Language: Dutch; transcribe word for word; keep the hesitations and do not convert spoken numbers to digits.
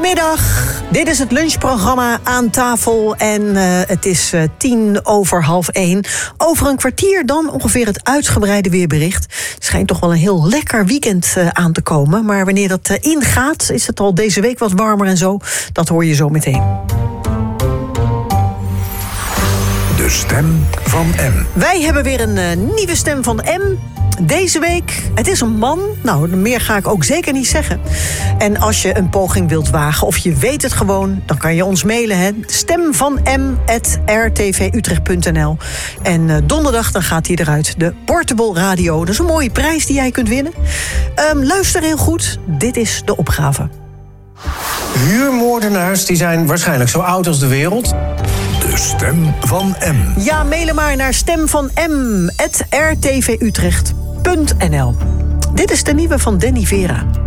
Goedemiddag, dit is het lunchprogramma Aan Tafel en uh, het is uh, tien over half één. Over een kwartier dan ongeveer het uitgebreide weerbericht. Het schijnt toch wel een heel lekker weekend uh, aan te komen. Maar wanneer dat uh, ingaat, is het al deze week wat warmer en zo. Dat hoor je zo meteen. De stem van M. Wij hebben weer een uh, nieuwe stem van M. Deze week, het is een man. Nou, meer ga ik ook zeker niet zeggen. En als je een poging wilt wagen of je weet het gewoon, dan kan je ons mailen, hè. stem van m at r t v utrecht punt n l. En uh, donderdag dan gaat hij eruit. De Portable Radio. Dat is een mooie prijs die jij kunt winnen. Um, luister heel goed. Dit is de opgave. Huurmoordenaars die zijn waarschijnlijk zo oud als de wereld. De stem van M. Ja, mailen maar naar stem van m at r t v utrecht punt n l. Dit is de nieuwe van Danny Vera.